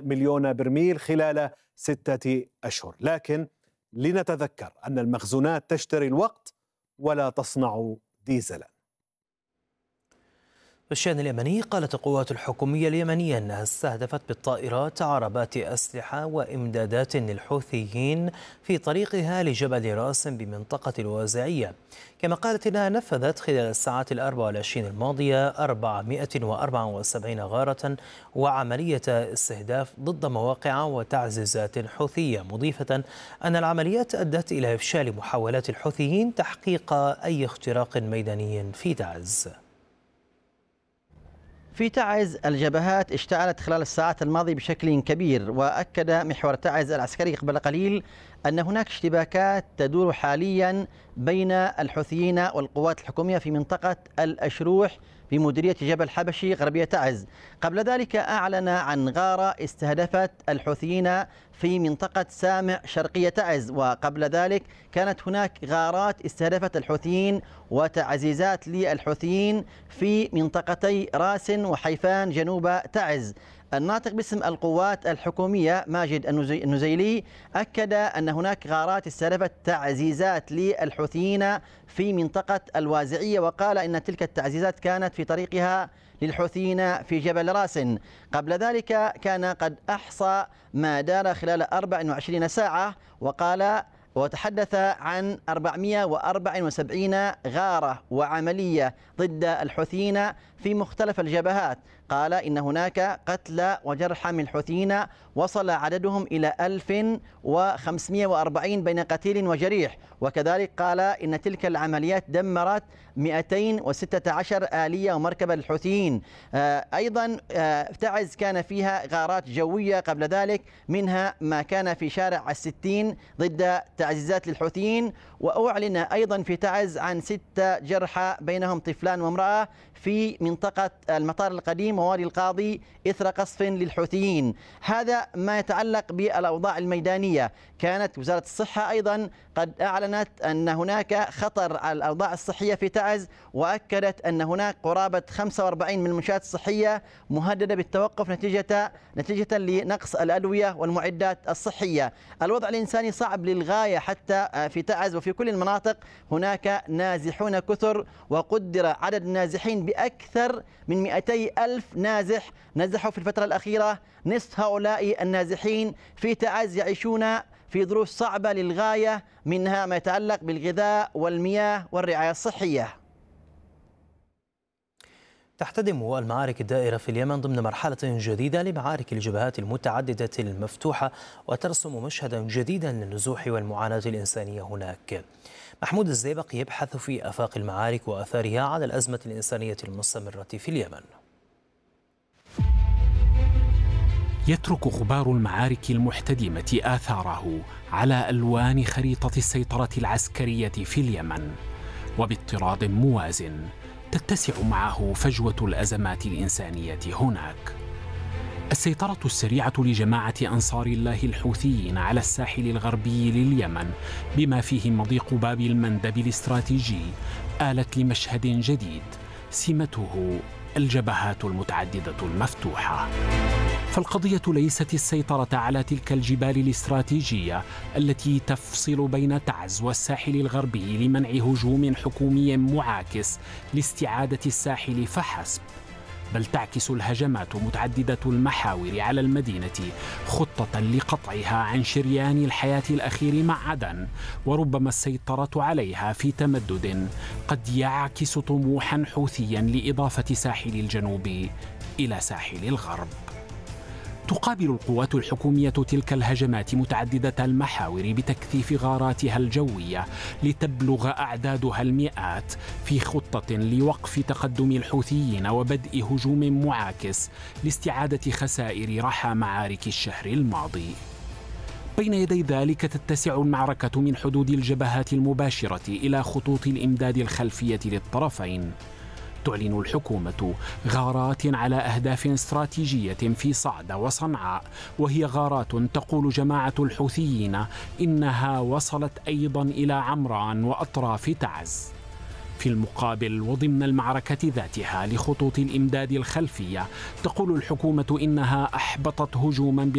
مليون برميل خلال 6 أشهر. لكن لنتذكر أن المخزونات تشتري الوقت ولا تصنع ديزلا. بالشأن اليمني، قالت القوات الحكومية اليمنية أنها استهدفت بالطائرات عربات أسلحة وإمدادات للحوثيين في طريقها لجبل راس بمنطقة الوازعية. كما قالت أنها نفذت خلال الساعات 24 الماضية 474 غارة وعملية استهداف ضد مواقع وتعزيزات حوثية، مضيفة أن العمليات أدت إلى إفشال محاولات الحوثيين تحقيق أي اختراق ميداني في تعز. في تعز الجبهات اشتعلت خلال الساعات الماضية بشكل كبير، وأكد محور تعز العسكري قبل قليل أن هناك اشتباكات تدور حاليا بين الحوثيين والقوات الحكومية في منطقة الأشروح بمديرية جبل حبشي غربية تعز. قبل ذلك أعلن عن غارة استهدفت الحوثيين في منطقة سامع شرقية تعز، وقبل ذلك كانت هناك غارات استهدفت الحوثيين وتعزيزات للحوثيين في منطقتي راس وحيفان جنوب تعز. الناطق باسم القوات الحكومية ماجد النزيلي أكد أن هناك غارات استهدفت تعزيزات للحوثيين في منطقة الوازعية، وقال إن تلك التعزيزات كانت في طريقها للحوثيين في جبل راس. قبل ذلك كان قد أحصى ما دار خلال 24 ساعة، وقال وتحدث عن 474 غارة وعملية ضد الحوثيين في مختلف الجبهات. قال إن هناك قتلى وجرحى من الحوثيين وصل عددهم إلى 1540 بين قتيل وجريح، وكذلك قال إن تلك العمليات دمرت 216 آلية ومركبة للحوثيين. أيضا تعز كان فيها غارات جوية قبل ذلك، منها ما كان في شارع الستين ضد تعزيزات للحوثيين، وأعلن أيضا في تعز عن 6 جرحى بينهم طفلان وامرأة في منطقة المطار القديم ووادي القاضي إثر قصف للحوثيين. هذا ما يتعلق بالأوضاع الميدانية. كانت وزارة الصحة أيضا قد أعلنت أن هناك خطر على الأوضاع الصحية في تعز، وأكدت أن هناك قرابة 45 من المنشآت الصحية مهددة بالتوقف نتيجة لنقص الأدوية والمعدات الصحية. الوضع الإنساني صعب للغاية حتى في تعز وفي كل المناطق. هناك نازحون كثر، وقدر عدد النازحين بأكثر من 200 ألف نازح نزحوا في الفترة الأخيرة. نصف هؤلاء النازحين في تعز يعيشون في ظروف صعبة للغاية، منها ما يتعلق بالغذاء والمياه والرعاية الصحية. تحتدم المعارك الدائرة في اليمن ضمن مرحلة جديدة لمعارك الجبهات المتعددة المفتوحة، وترسم مشهدا جديدا للنزوح والمعاناة الإنسانية هناك. محمود الزيبق يبحث في آفاق المعارك وآثارها على الأزمة الإنسانية المستمرة في اليمن. يترك غبار المعارك المحتدمة آثاره على ألوان خريطة السيطرة العسكرية في اليمن، وباضطراد موازن تتسع معه فجوة الأزمات الإنسانية هناك. السيطرة السريعة لجماعة أنصار الله الحوثيين على الساحل الغربي لليمن بما فيه مضيق باب المندب الاستراتيجي آلت لمشهد جديد سمته الجبهات المتعددة المفتوحة. فالقضية ليست السيطرة على تلك الجبال الاستراتيجية التي تفصل بين تعز والساحل الغربي لمنع هجوم حكومي معاكس لاستعادة الساحل فحسب، بل تعكس الهجمات متعددة المحاور على المدينة خطة لقطعها عن شريان الحياة الأخير مع عدن، وربما السيطرة عليها في تمدد قد يعكس طموحا حوثيا لإضافة ساحل الجنوب إلى ساحل الغرب. تقابل القوات الحكومية تلك الهجمات متعددة المحاور بتكثيف غاراتها الجوية لتبلغ أعدادها المئات في خطة لوقف تقدم الحوثيين وبدء هجوم معاكس لاستعادة خسائر رحى معارك الشهر الماضي. بين يدي ذلك تتسع المعركة من حدود الجبهات المباشرة إلى خطوط الإمداد الخلفية للطرفين. تعلن الحكومة غارات على أهداف استراتيجية في صعدة وصنعاء، وهي غارات تقول جماعة الحوثيين إنها وصلت أيضا إلى عمران وأطراف تعز. في المقابل وضمن المعركة ذاتها لخطوط الإمداد الخلفية تقول الحكومة إنها أحبطت هجوما